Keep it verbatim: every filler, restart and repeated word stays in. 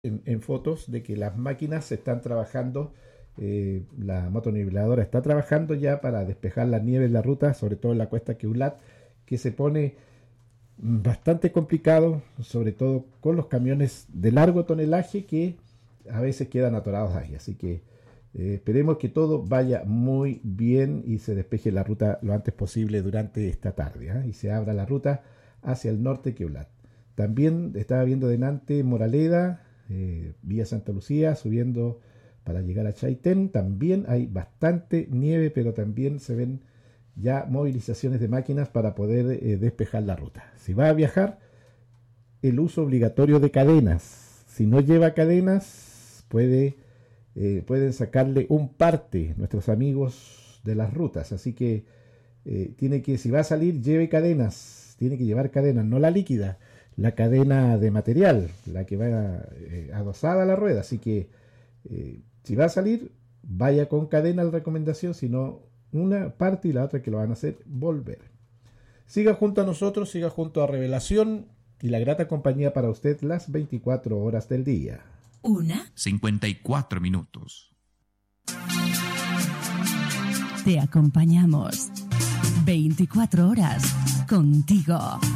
en, en fotos de que las máquinas están trabajando, eh, la motoniveladora está trabajando ya para despejar la nieve en la ruta, sobre todo en la cuesta Queulat, que se pone bastante complicado, sobre todo con los camiones de largo tonelaje que a veces quedan atorados ahí. Así que eh, esperemos que todo vaya muy bien y se despeje la ruta lo antes posible durante esta tarde, ¿eh? Y se abra la ruta hacia el norte Queulat. También estaba viendo delante Moraleda, eh, vía Santa Lucía, subiendo para llegar a Chaitén. También hay bastante nieve, pero también se ven ya movilizaciones de máquinas para poder eh, despejar la ruta. Si va a viajar, el uso obligatorio de cadenas. Si no lleva cadenas, puede, eh, pueden sacarle un parte nuestros amigos de las rutas. Así que eh, tiene que, si va a salir, lleve cadenas. Tiene que llevar cadenas, no la líquida, la cadena de material, la que va eh, adosada a la rueda. Así que eh, si va a salir, vaya con cadena, la recomendación, si no, una parte y la otra que lo van a hacer volver. Siga junto a nosotros, siga junto a Revelación y la grata compañía para usted las veinticuatro horas del día. Una. cincuenta y cuatro minutos. Te acompañamos veinticuatro horas contigo.